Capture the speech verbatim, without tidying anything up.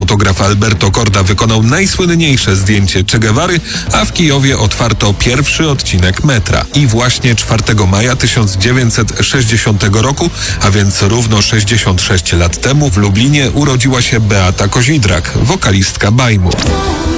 Fotograf Alberto Korda wykonał najsłynniejsze zdjęcie Che Guevary, a w Kijowie otwarto pierwszy odcinek metra. I właśnie czwartego maja tysiąc dziewięćset sześćdziesiątego roku, a więc równo sześćdziesiąt sześć lat temu, w Lublinie urodziła się Beata Kozidrak, wokalistka Bajmu.